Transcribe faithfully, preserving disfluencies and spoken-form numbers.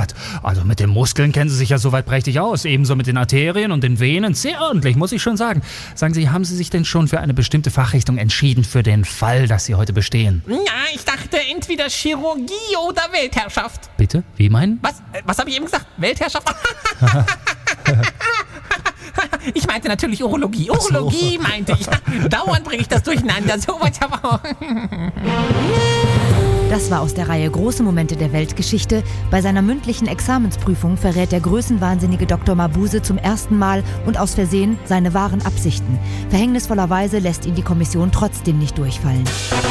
hat. Also mit den Muskeln kennen Sie sich ja soweit prächtig aus. Ebenso mit den Arterien und den Venen. Sehr ordentlich, muss ich schon sagen. Sagen Sie, haben Sie sich denn schon für eine bestimmte Fachrichtung entschieden für den Fall, dass Sie heute bestehen? Ja, ich dachte entweder Chirurgie oder Weltherrschaft. Bitte? Wie meinen? Was? Äh, Was habe ich eben gesagt? Weltherrschaft? Ich meinte natürlich Urologie. Urologie so. meinte ich. Dauernd bringe ich das durcheinander. So was aber auch. Das war aus der Reihe Große Momente der Weltgeschichte. Bei seiner mündlichen Examensprüfung verrät der größenwahnsinnige Doktor Mabuse zum ersten Mal und aus Versehen seine wahren Absichten. Verhängnisvollerweise lässt ihn die Kommission trotzdem nicht durchfallen.